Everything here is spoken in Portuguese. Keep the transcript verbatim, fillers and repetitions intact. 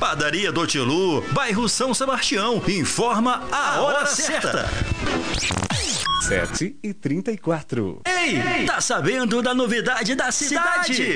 Padaria do Tilu, bairro São Sebastião. Informa a hora certa. sete e trinta e quatro. Ei, tá sabendo da novidade da cidade?